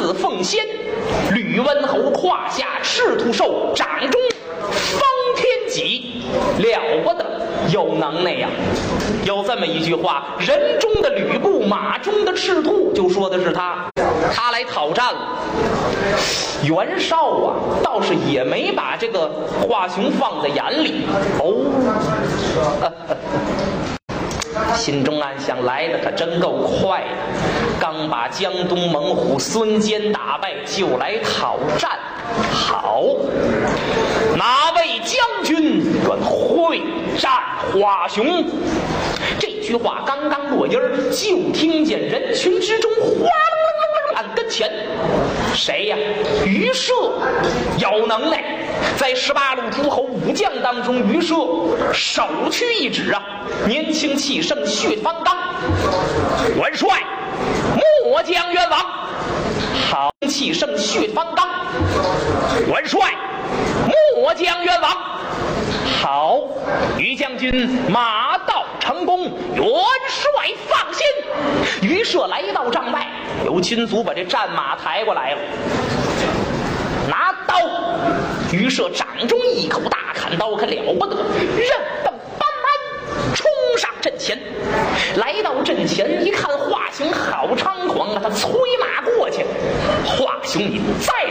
似凤仙，吕温侯胯下赤兔兽，掌中方天戟，了不得，有能耐呀！有这么一句话，人中的吕布，马中的赤兔，就说的是他。他来讨战了。袁绍啊，倒是也没把这个华雄放在眼里心中暗想，来的可真够快的，刚把江东猛虎孙坚打败，就来讨战。好，哪位将军愿会战华雄？这句话刚刚落音，就听见人群之中哗啦啦啦，跟前谁呀？于赦，有能耐。在18路诸侯武将当中，于赦首屈一指啊，年轻气盛，血方刚。元帅，末将冤枉。好，气盛，血方刚。元帅，末将冤枉。好，于将军马到成功，元帅放心。于赦来到帐外，有军卒把这战马抬过来了，拿刀。于赦掌中一口大砍刀，可了不得，刃等斑马冲上阵前。来到阵前一看，华雄好猖狂啊！他催马过去，华雄你再